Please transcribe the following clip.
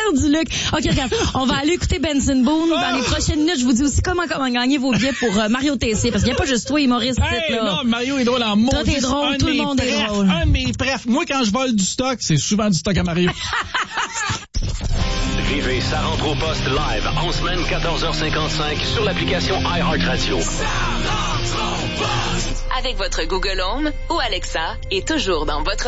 du Luc. OK, regarde, on va aller écouter Benson Boone. Dans les prochaines minutes, je vous dis aussi comment gagner vos billets pour Mario TC. Parce qu'il n'y a pas juste toi, humoriste, là. Non, Mario est drôle en mots. Toi, t'es drôle, tout le monde est drôle. Un de mes prefs. Moi, quand je vole du stock, c'est souvent du stock à Mario. Vivez Ça rentre au poste live en semaine 14h55 sur l'application iHeartRadio. Ça rentre au poste. Avec votre Google Home ou Alexa et toujours dans votre